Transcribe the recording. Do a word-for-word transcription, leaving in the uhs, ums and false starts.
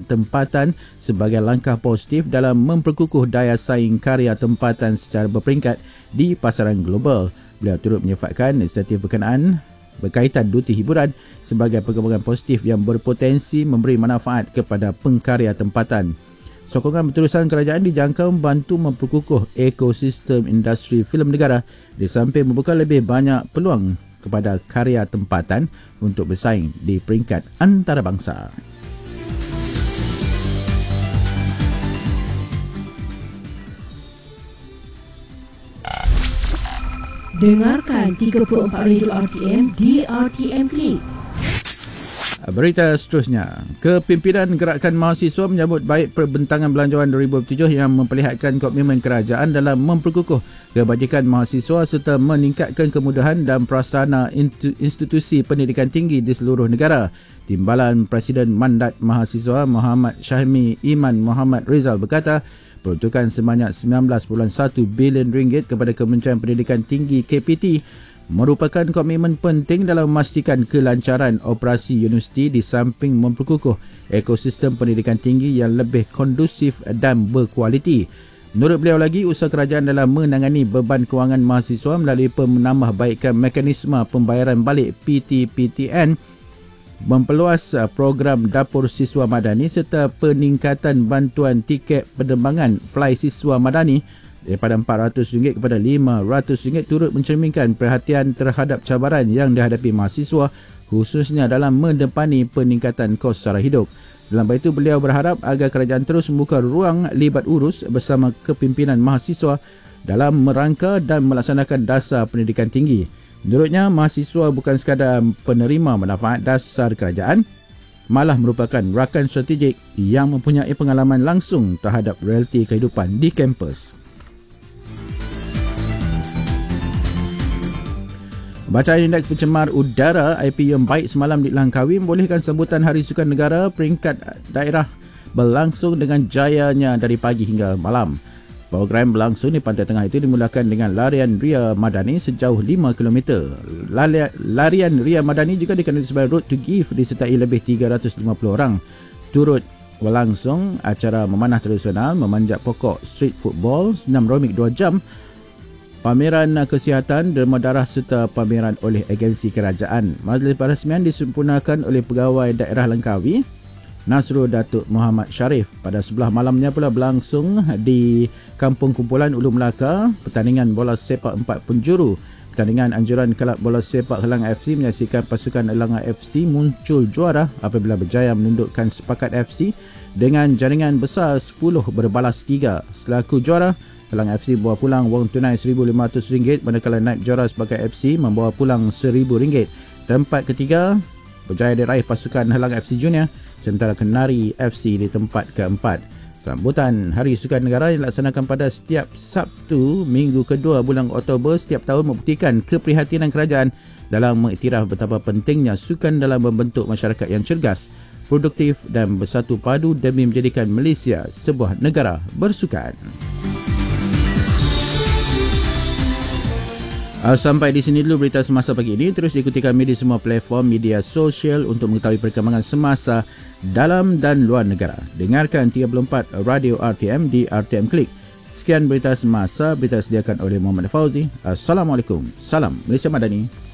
tempatan sebagai langkah positif dalam memperkukuh daya saing karya tempatan secara berperingkat di pasaran global. Beliau turut menyifatkan inisiatif berkenaan berkaitan duty hiburan sebagai perkembangan positif yang berpotensi memberi manfaat kepada pengkarya tempatan. Sokongan berterusan kerajaan dijangka membantu memperkukuh ekosistem industri filem negara di samping membuka lebih banyak peluang kepada karya tempatan untuk bersaing di peringkat antarabangsa. Dengarkan tiga puluh empat Radio R T M di R T M Click. Berita seterusnya, Kepimpinan Gerakan Mahasiswa menyambut baik Perbentangan Belanjawan dua ribu tujuh yang memperlihatkan komitmen kerajaan dalam memperkukuh kebajikan mahasiswa serta meningkatkan kemudahan dan prasarana institusi pendidikan tinggi di seluruh negara. Timbalan Presiden Mandat Mahasiswa Muhammad Syahmi Iman Muhammad Rizal berkata, peruntukan sebanyak sembilan belas perpuluhan satu bilion ringgit kepada Kementerian Pendidikan Tinggi K P T merupakan komitmen penting dalam memastikan kelancaran operasi universiti di samping memperkukuh ekosistem pendidikan tinggi yang lebih kondusif dan berkualiti. Menurut beliau lagi, usaha kerajaan dalam menangani beban kewangan mahasiswa melalui penambahbaikan mekanisme pembayaran balik P T P T N, memperluas program dapur siswa madani serta peningkatan bantuan tiket penerbangan fly siswa madani daripada empat ratus ringgit kepada lima ratus ringgit turut mencerminkan perhatian terhadap cabaran yang dihadapi mahasiswa khususnya dalam mendepani peningkatan kos sara hidup. Dalam hal itu, beliau berharap agar kerajaan terus membuka ruang libat urus bersama kepimpinan mahasiswa dalam merangka dan melaksanakan dasar pendidikan tinggi. Menurutnya, mahasiswa bukan sekadar penerima manfaat dasar kerajaan, malah merupakan rakan strategik yang mempunyai pengalaman langsung terhadap realiti kehidupan di kampus. Bacaan Indeks Pencemar Udara I P U yang baik semalam di Langkawi membolehkan sambutan Hari Sukan Negara peringkat daerah berlangsung dengan jayanya dari pagi hingga malam. Program berlangsung di Pantai Tengah itu dimulakan dengan larian Ria Madani sejauh lima kilometer. Larian Ria Madani juga dikenali sebagai Road to Give disertai lebih tiga ratus lima puluh orang. Turut berlangsung acara memanah tradisional, memanjat pokok street football, senam romik dua jam, pameran kesihatan, derma darah serta pameran oleh agensi kerajaan. Majlis perasmian disempurnakan oleh Pegawai Daerah Langkawi, Nasrul Datuk Muhammad Sharif. Pada sebelah malamnya pula berlangsung di Kampung Kumpulan Ulu Melaka, pertandingan bola sepak empat penjuru. Pertandingan anjuran kelab bola sepak Helang F C menyaksikan pasukan Helang F C muncul juara apabila berjaya menundukkan Sepakat F C dengan jaringan besar sepuluh berbalas tiga. Selaku juara, Helang F C bawa pulang wang tunai seribu lima ratus ringgit manakala naib juara Sepakat F C membawa pulang seribu ringgit. Tempat ketiga berjaya diraih pasukan Helang F C Junior sementara Kenari F C di tempat keempat. Sambutan Hari Sukan Negara yang dilaksanakan pada setiap Sabtu minggu kedua bulan Oktober setiap tahun membuktikan keprihatinan kerajaan dalam mengiktiraf betapa pentingnya sukan dalam membentuk masyarakat yang cergas, produktif dan bersatu padu demi menjadikan Malaysia sebuah negara bersukan. Sampai di sini dulu berita semasa pagi ini. Terus ikuti kami di semua platform media sosial untuk mengetahui perkembangan semasa dalam dan luar negara. Dengarkan tiga puluh empat Radio R T M di R T M Click. Sekian berita semasa, berita sediakan oleh Muhammad Fauzi. Assalamualaikum. Salam Malaysia Madani.